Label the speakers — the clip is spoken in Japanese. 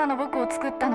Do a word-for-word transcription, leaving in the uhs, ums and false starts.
Speaker 1: 今の僕を作ったのは